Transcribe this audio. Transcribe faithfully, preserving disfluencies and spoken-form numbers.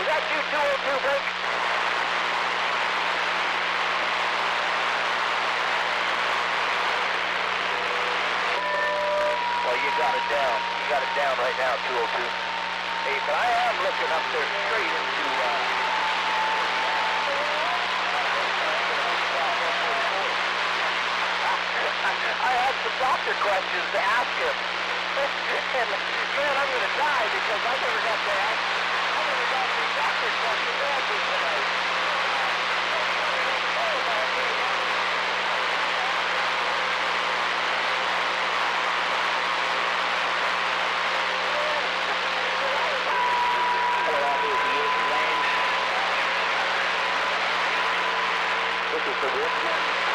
Was that you, two oh two, Blake? Well, you got it down. You got it down right now, two oh two. Hey, but I am looking up there straight into, uh... I had some doctor questions to ask him. And, man, I'm going to die because I never got to ask. I never got any doctor questions answered tonight. This is the Richmond.